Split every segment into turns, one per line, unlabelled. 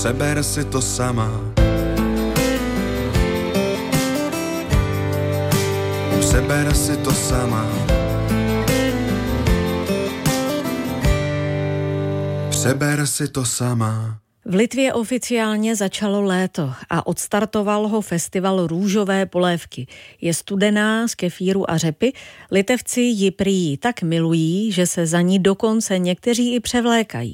Přeber si to sama. Přeber si to sama. Přeber si to sama.
V Litvě oficiálně začalo léto a odstartoval ho festival růžové polévky. Je studená z kefíru a řepy. Litevci ji prý tak milují, že se za ní dokonce někteří i převlékají.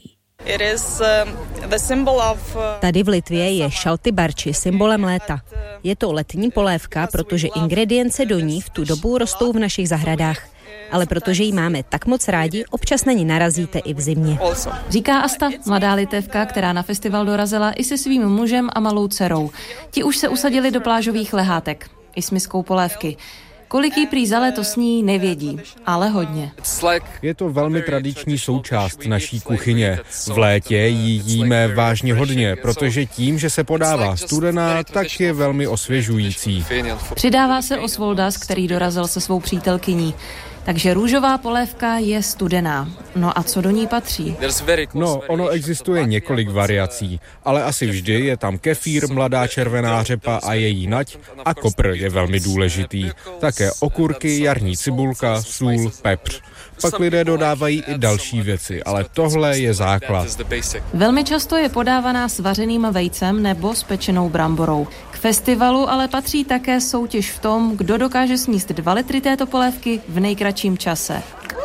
Tady v Litvě je šaltybarči symbolem léta. Je to letní polévka, protože ingredience do ní v tu dobu rostou v našich zahradách. Ale protože ji máme tak moc rádi, občas na ní narazíte i v zimě.
Říká Asta, mladá Litevka, která na festival dorazila i se svým mužem a malou dcerou. Ti už se usadili do plážových lehátek, i s miskou polévky. Kolik jí prý za léto sní, nevědí, ale hodně.
Je to velmi tradiční součást naší kuchyně. V létě ji jíme vážně hodně, protože tím, že se podává studená, tak je velmi osvěžující.
Přidává se Osvoldas, který dorazil se svou přítelkyní. Takže růžová polévka je studená. No a co do ní patří?
No, ono existuje několik variací, ale asi vždy je tam kefír, mladá červená řepa a její nať a kopr je velmi důležitý. Také okurky, jarní cibulka, sůl, pepř. Pak lidé dodávají i další věci, ale tohle je základ.
Velmi často je podávaná s vařeným vejcem nebo s pečenou bramborou. K festivalu ale patří také soutěž v tom, kdo dokáže sníst 2 litry této polévky v nejkratším čase.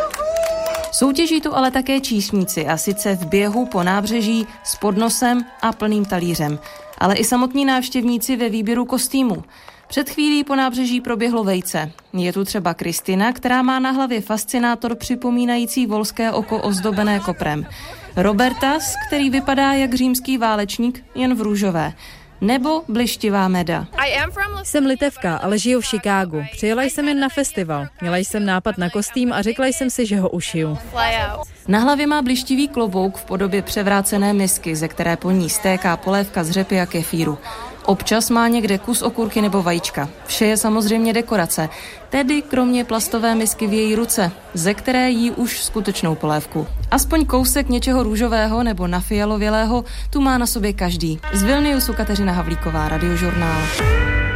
Soutěží tu ale také číšníci, a sice v běhu po nábřeží s podnosem a plným talířem, ale i samotní návštěvníci ve výběru kostýmu. Před chvílí po nábřeží proběhlo vejce. Je tu třeba Kristina, která má na hlavě fascinátor připomínající volské oko ozdobené koprem. Robertas, který vypadá jak římský válečník, jen v růžové. Nebo blištivá Meda.
Jsem Litevka, ale žiju v Chicagu. Přijela jsem jen na festival. Měla jsem nápad na kostým a řekla jsem si, že ho ušiju.
Na hlavě má blištivý klobouk v podobě převrácené misky, ze které po ní stéká polévka z řepy a kefíru. Občas má někde kus okurky nebo vajíčka. Vše je samozřejmě dekorace, tedy kromě plastové misky v její ruce, ze které jí už skutečnou polévku. Aspoň kousek něčeho růžového nebo nafialovělého tu má na sobě každý. Z Vilniusu Kateřina Havlíková, Radiožurnál.